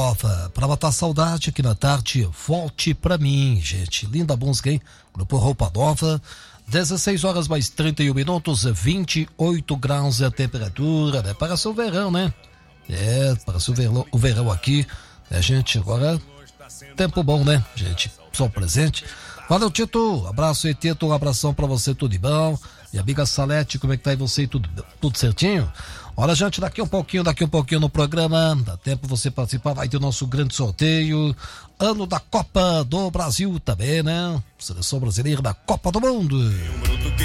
Pra matar a saudade aqui na tarde, volte pra mim, gente. Linda música, hein? Grupo Roupa Nova. 16 horas mais 31 minutos, 28 graus é a temperatura, né? Parece o verão, né? Parece o verão aqui, né, gente? Agora, tempo bom, né, gente? Sol presente. Valeu, Tito. Abraço aí, Tito. Um abração pra você, tudo de bom. E amiga Salete, como é que tá aí você? Tudo certinho? Olha, gente, daqui um pouquinho no programa, dá tempo você participar, vai ter o nosso grande sorteio, ano da Copa do Brasil também, né? Seleção brasileira da Copa do Mundo.